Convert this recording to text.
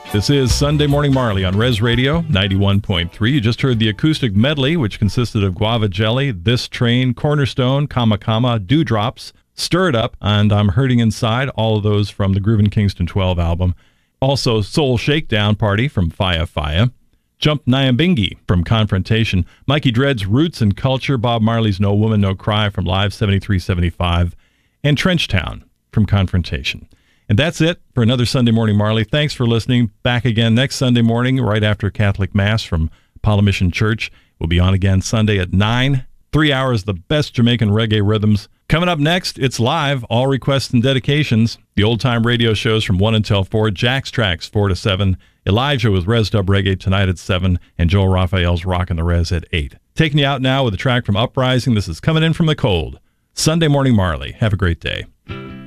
This is Sunday Morning Marley on Res Radio 91.3. You just heard the acoustic medley, which consisted of Guava Jelly, This Train, Cornerstone, Kama Kama, Dewdrops, Stir It Up, and I'm Hurting Inside, all of those from the Groovin' Kingston 12 album. Also, Soul Shakedown Party from Faya Faya, Jump Nyambingi from Confrontation, Mikey Dread's Roots and Culture, Bob Marley's No Woman, No Cry from Live 7375, and Trenchtown from Confrontation. And that's it for another Sunday Morning Marley. Thanks for listening. Back again next Sunday morning, right after Catholic Mass from Apollo Mission Church. We'll be on again Sunday at 9. 3 hours, the best Jamaican reggae rhythms. Coming up next, it's live, all requests and dedications. The old-time radio shows from 1 until 4, Jack's Tracks 4 to 7, Elijah with Res Dub Reggae tonight at 7, and Joel Raphael's Rockin' the Res at 8. Taking you out now with a track from Uprising. This is Coming In From the Cold. Sunday Morning Marley. Have a great day.